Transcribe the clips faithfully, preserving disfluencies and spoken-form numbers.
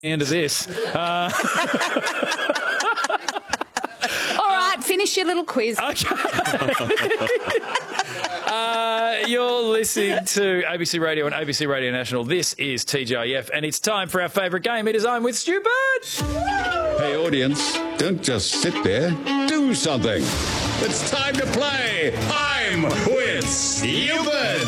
End of this. Uh... All right, finish your little quiz. Okay. uh, you're listening to A B C Radio and A B C Radio National. This is T J F, and it's time for our favourite game. It is I'm with Stupid. Hey, audience, don't just sit there. Do something. It's time to play I'm with Stupid.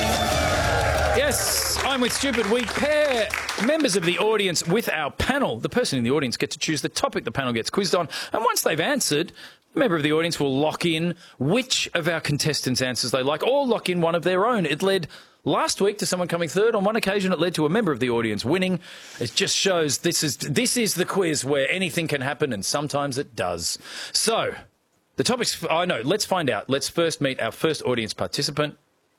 Yes, I'm with Stupid. We pair members of the audience with our panel. The person in the audience gets to choose the topic the panel gets quizzed on. And once they've answered, a member of the audience will lock in which of our contestants' answers they like, or lock in one of their own. It led last week to someone coming third. On one occasion, it led to a member of the audience winning. It just shows this is, this is the quiz where anything can happen, and sometimes it does. So, the topics... I know, let's find out. Let's first meet our first audience participant.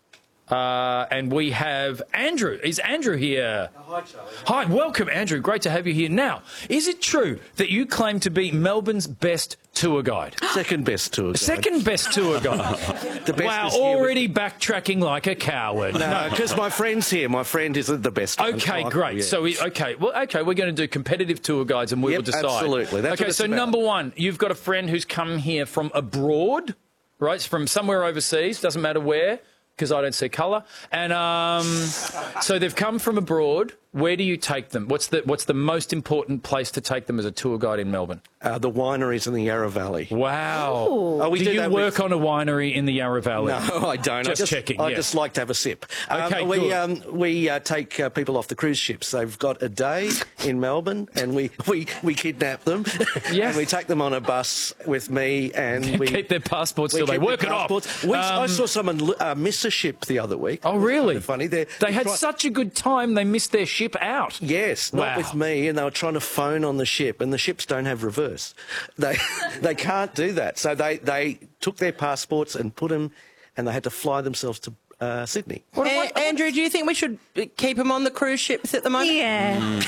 Uh, and we have Andrew. Is Andrew here? Oh, hi, Charlie. Hi, welcome, Andrew. Great to have you here. Now, is it true that you claim to be Melbourne's best tour guide? Second best tour guide. Second best tour guide. The best wow, is here already backtracking like a coward. No, because my friend's here. My friend isn't the best one. Okay, Michael, great. yeah. So, we, okay, well, okay, we're going to do competitive tour guides, and we Yep, will decide. absolutely. That's okay, what it's so about. number one, you've got a friend who's come here from abroad, right? From somewhere overseas, doesn't matter where, because I don't see colour. And um, so they've come from abroad. Where do you take them? What's the what's the most important place to take them as a tour guide in Melbourne? Uh, the wineries in the Yarra Valley. Wow. Oh, we do, do you that work with- on a winery in the Yarra Valley? No, I don't. Just I just checking, I yeah. just like to have a sip. Um, Okay, we good. um, we uh, take uh, people off the cruise ships. They've got a day in Melbourne, and we, we, we kidnap them. Yes. And we take them on a bus with me, and we Keep their passports we till they keep work their it off. passports. We, I Um, saw someone uh, miss a ship the other week. Oh, really? Funny. They're, They had try- such a good time, they missed their ship out. Yes, not Wow. with me, and they were trying to phone on the ship, and the ships don't have reverse. They they can't do that, so they, they took their passports and put them, and they had to fly themselves to uh, Sydney. A- Andrew, do you think we should keep them on the cruise ships at the moment? Yeah.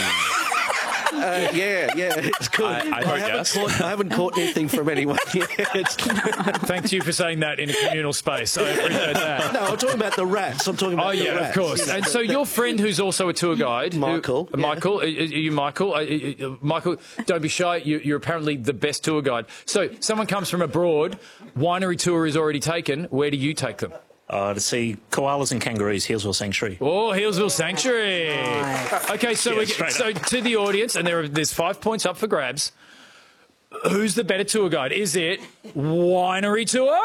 Uh, yeah, yeah, it's good. I- I vote haven't yes. caught, I haven't caught anything from anyone yet. Thanks to you for saying that in a communal space. I appreciate that. No, I'm talking about the rats. I'm talking about Oh, the yeah, rats. of course. And so your friend who's also a tour guide... who- Michael, uh, yeah. Michael, are you Michael? Uh, uh, uh, Michael, don't be shy. You, you're apparently the best tour guide. So someone comes from abroad, winery tour is already taken. Where do you take them? Uh, to see koalas and kangaroos, Hillsville Sanctuary. Oh, Hillsville Sanctuary. Okay, so Yeah, we, straight so to the audience, and there are, there's five points up for grabs. Who's the better tour guide? Is it winery tour?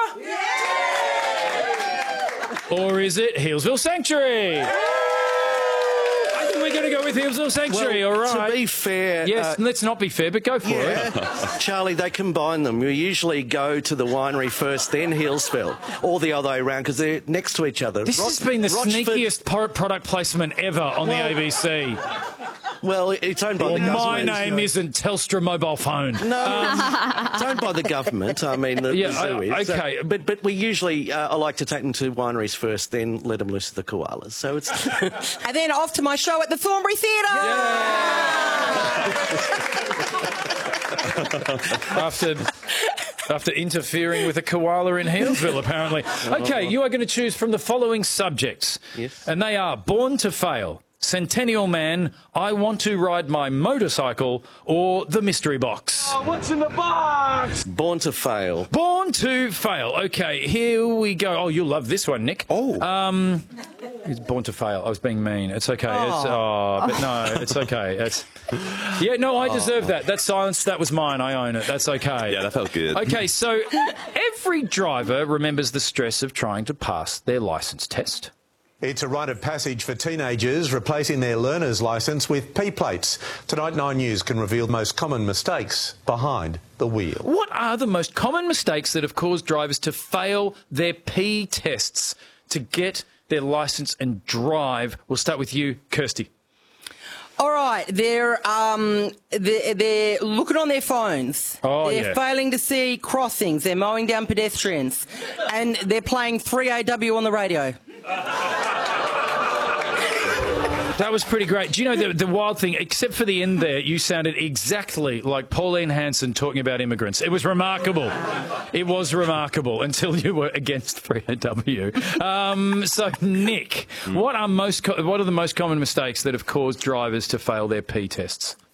Or is it Hillsville Sanctuary? I think we're going to go with Hillsville Sanctuary, Well, all right. to be fair... Yes, uh, let's not be fair, but go for it. Yeah. Charlie, they combine them. We usually go to the winery first, then Hillsville, or the other way around, because they're next to each other. This Ro- has been the Rochford- sneakiest pro- product placement ever on Well, the A B C. Well, it's owned by Well, the government. my name isn't Telstra mobile phone. No, it's owned by the government. I mean, the, Yeah, the zoo I- is. okay. So- but but we usually, uh, I like to take them to wineries first, then let them loose the koalas. So it's And then off to my show at the Thornbury Theatre. after after interfering with a koala in Hillsville, apparently. Okay, you are going to choose from the following subjects. Yes. And they are Born to Fail, Centennial Man, I Want to Ride My Motorcycle, or The Mystery Box. born to fail. Born to Fail. Okay, here we go. Oh, you'll love this one, Nick. Oh. Um, it's Born to Fail. I was being mean. It's okay. It's, oh, but no, it's okay. It's, yeah, no, I deserve that. That silence, that was mine. I own it. That's okay. Yeah, that felt good. Okay, so every driver remembers the stress of trying to pass their licence test. It's a rite of passage for teenagers replacing their learner's licence with P-plates. Tonight, Nine News can reveal the most common mistakes behind the wheel. What are the most common mistakes that have caused drivers to fail their P tests to get their licence and drive? We'll start with you, Kirsty. All right, they're um, they're, they're looking on their phones. Oh, they're yeah. failing to see crossings. They're mowing down pedestrians, and they're playing three A W on the radio. That was pretty great. Do you know the, the wild thing, except for the end there, you sounded exactly like Pauline Hanson talking about immigrants. It was remarkable. It was remarkable until you were against three A W. Um, so, Nick, what are most co- what are the most common mistakes that have caused drivers to fail their P tests?